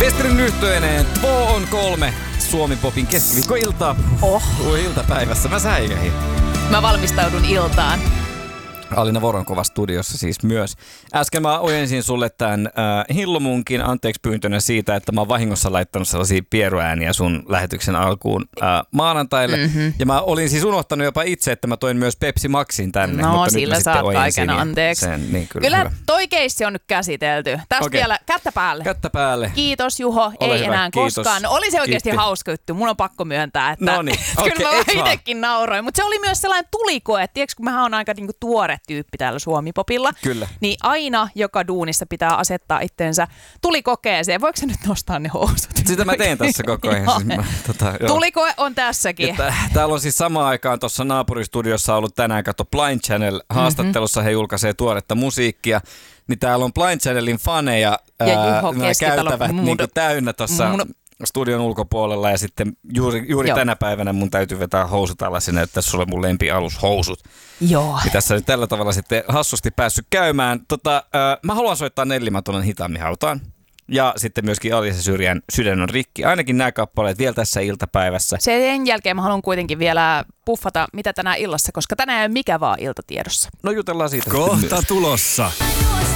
Festirin yhteinen Två on 3 Suomi-popin keskiviikkoilta. Iltapäivässä mä säikähin. Mä valmistaudun iltaan. Alina Voronkova studiossa siis myös. Äsken mä ojensin sulle tämän Hillomunkin anteeksi pyyntönä siitä, että mä oon vahingossa laittanut sellaisia pieruääniä sun lähetyksen alkuun maanantaille. Mm-hmm. Ja mä olin siis unohtanut jopa itse, että mä toin myös Pepsi Maxin tänne. No, mutta sillä nyt saat kaiken anteeksi. Niin, kyllä toi keissi on nyt käsitelty. Tästä vielä kättä päälle. Kättä päälle. Kiitos Juho, Ole ei hyvä. enää Kiitos. koskaan. Oli se oikeasti Kiitti. hauska juttu. Mun on pakko myöntää, että Noniin. kyllä mä itsekin nauroin. Mutta se oli myös sellainen tulikoe. Tiedätkö, kun mähän on aika niinku tuore tyyppi täällä Suomi-popilla. Kyllä. Niin aina joka duunissa pitää asettaa itsensä tulikokeeseen. Voiko sä nyt nostaa ne housut? Sitä mä teen tässä koko ajan. Tulikoe on tässäkin. Täällä on siis samaan aikaan tuossa naapuristudiossa ollut tänään, kato Blind Channel haastattelussa, he julkaisee tuoretta musiikkia. Niin täällä on Blind Channelin faneja, nämä käytävät niin täynnä tuossa studion ulkopuolella ja sitten juuri tänä päivänä mun täytyy vetää housut alas ja näyttää sulle mun lempialushousut. Joo. Ja tässä on tällä tavalla sitten hassusti päässyt käymään. Mä haluan soittaa Nelli Matonen hitaammin hautaan. Ja sitten myöskin Alisa Syrjän Sydän on rikki. Ainakin nämä kappaleet vielä tässä iltapäivässä. Sen jälkeen mä haluan kuitenkin vielä puffata, mitä tänään illassa, koska tänään ei ole mikä vaan ilta tiedossa. No jutellaan siitä. Kohta tulossa.